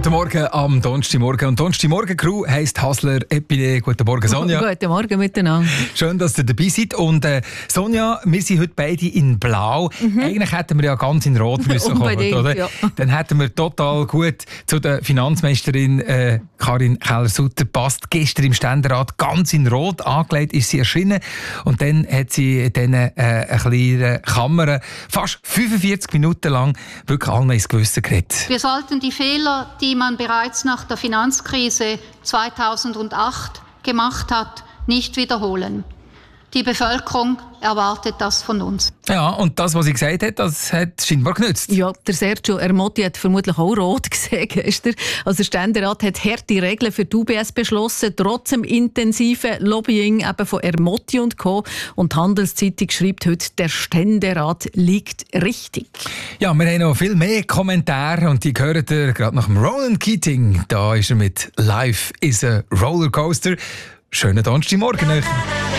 Guten Morgen am Donnerstagmorgen. Und Donnerstagmorgen-Crew heisst Hasler Epine. Guten Morgen, Sonja. Guten Morgen miteinander. Schön, dass ihr dabei seid. Und Sonja, wir sind heute beide in Blau. Eigentlich hätten wir ja ganz in Rot müssen kommen, oder? Ja. Dann hätten wir total gut zu der Finanzmeisterin Karin Keller-Sutter passt. Gestern im Ständerat ganz in Rot angelegt ist sie erschienen. Und dann hat sie in eine kleine Kamera fast 45 Minuten lang wirklich allen ins Gewissen geredet. Wir sollten die Fehler, die man bereits nach der Finanzkrise 2008 gemacht hat, nicht wiederholen. Die Bevölkerung erwartet das von uns. Ja, und das, was sie gesagt hat, das hat scheinbar genützt. Ja, der Sergio Ermotti hat vermutlich auch rot gesehen gestern. Also der Ständerat hat harte Regeln für die UBS beschlossen, trotz dem intensiven Lobbying eben von Ermotti und Co. Und die Handelszeitung schreibt heute, der Ständerat liegt richtig. Ja, wir haben noch viel mehr Kommentare und die hören ihr gerade nach dem Roland Keating. Da ist er mit «Life is a Rollercoaster». Schönen Donnerstagmorgen.